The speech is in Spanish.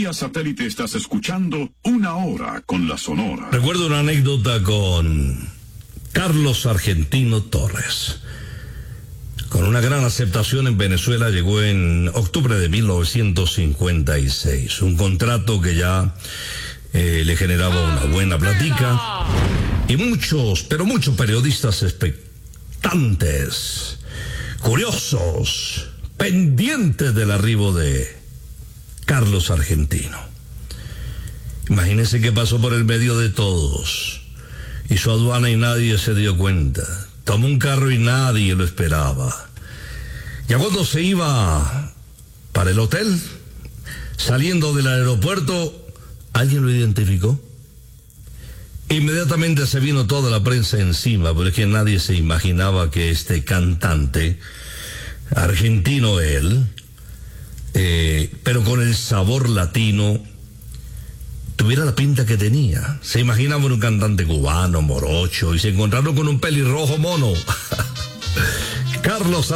Vía satélite estás escuchando Una Hora con la Sonora. Recuerdo una anécdota con Carlos Argentino Torres. Con una gran aceptación en Venezuela, llegó en octubre de 1956. Un contrato que ya le generaba una buena platica. Y muchos, pero muchos periodistas expectantes, curiosos, pendientes del arribo de Carlos Argentino. Imagínense que pasó por el medio de todos. Hizo aduana y nadie se dio cuenta. Tomó un carro y nadie lo esperaba. Ya cuando se iba para el hotel, saliendo del aeropuerto, ¿alguien lo identificó? Inmediatamente se vino toda la prensa encima, pero es que nadie se imaginaba que este cantante, argentino él, pero con el sabor latino, tuviera la pinta que tenía. Se imaginaban un cantante cubano, morocho, y se encontraron con un pelirrojo mono. Carlos